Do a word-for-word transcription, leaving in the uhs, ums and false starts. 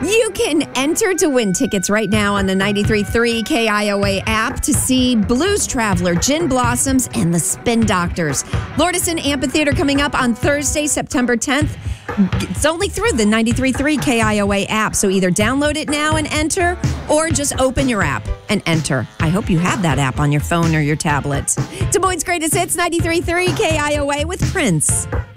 You can enter to win tickets right now on the ninety-three point three K I O A app to see Blues Traveler, Gin Blossoms, and the Spin Doctors. Lordison Amphitheater coming up on Thursday, September tenth. It's only through the ninety-three point three K I O A app, so either download it now and enter, or just open your app and enter. I hope you have that app on your phone or your tablet. Des Moines' Greatest Hits, ninety-three point three K I O A with Prince.